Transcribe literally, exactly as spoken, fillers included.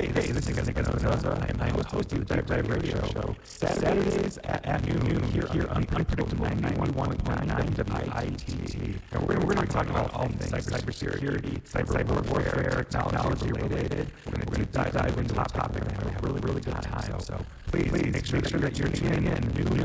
Hey, this is Nick Espinosa, and I'm the host of the Dive Radio Show. Saturdays at, at noon here, here on Unpredictable ninety-one point nine W I T T. And we're, we're going to be talking about all things cybersecurity, cyber, cyber warfare, technology related. We're going to deep dive, dive into the topic and have a really, really good time. So please, please make sure, make sure that you're tuning in noon